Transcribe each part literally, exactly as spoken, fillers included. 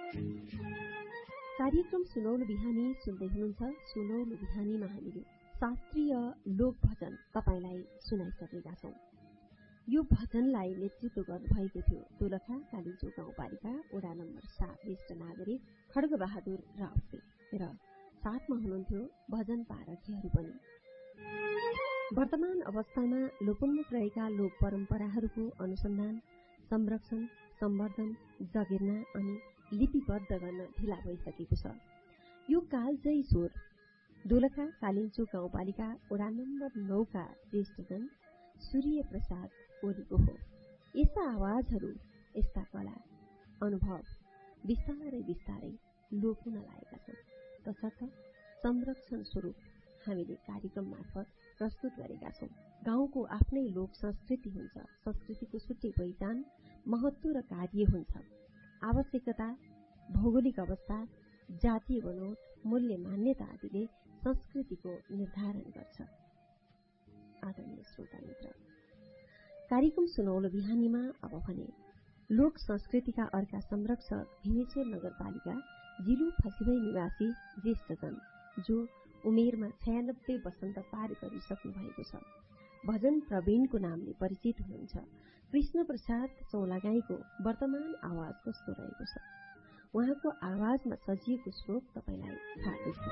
कार्यक्रम सुनौलो बिहानी सुन्दै हुनुहुन्छ। सुनौलो बिहानीमा हामीले शास्त्रीय लोक भजन तपाईलाई सुनाइसकेका छौं। यो भजनलाई नेतृत्व गर्नुभएको थियो दोलखा कालिचो गाउँपालिका वडा नम्बर सात ज्येष्ठ नागरिक खड्गबहादुर राउतले र साथमा हुनुहुन्थ्यो भजन पारखीहरू पनि। वर्तमान अवस्थामा लोपोन्मुख रहेका लोक परम्पराहरूको अनुसन्धान, संरक्षण, सम्वर्धन, जगेर्ना अनि लिपिबद्ध गर्न ढिला भइसकेको छ। यो कालजयी स्वर दोलखा कालिचो गाउँपालिका वडा नम्बर नौका ज्येष्ठजन सूर्य प्रसाद ओलीको हो। यस्ता आवाजहरू, यस्ता कला, अनुभव बिस्तारै बिस्तारै लोप हुन लागेका छन्। तसर्थ संरक्षण स्वरूप हामीले कार्यक्रम मार्फत प्रस्तुत गरेका छौं। गाउँको आफ्नै लोक संस्कृति हुन्छ। संस्कृतिको छुट्टै पहिचान, महत्व र कार्य हुन्छ। आवश्यकता, भौगोलिक अवस्था, जातीय बनोट, मूल्य मान्यता आदिले संस्कृतिको निर्धारण गर्छ। आदरणीय श्रोता मित्र, कार्यक्रम सुनौलो बिहानीमा अब भने लोक संस्कृतिका अर्का संरक्षक भीमेश्वर नगरपालिका जिलु फसिबै निवासी ज्येष्ठजन जो उमेरमा छयानब्बे वसन्त पार गरिसक्नु भएको छ, भजन प्रवीणको नामले परिचित हुनुहुन्छ। कृष्ण प्रसाद चौलागाईको वर्तमान आवाज कस्तो रहेको छ, उहाँको आवाजमा सजिएको श्लोक तपाईलाई थाहा छ।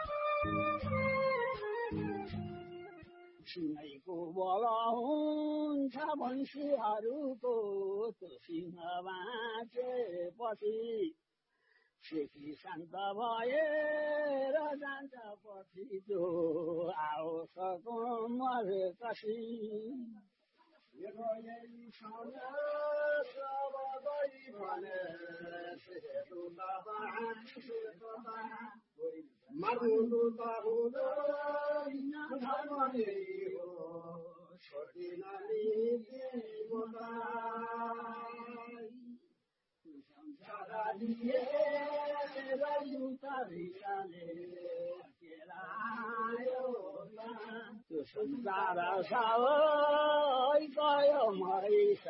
सिंहको बला हुन्छ भन्सीहरूको त्यो सिंह बाँचेपछि सेकी शान्त भएर जान्छ पछि जो आओसको मरेपछि मर्नु त हुँदो छोटी नानी संसार सबै गयो मै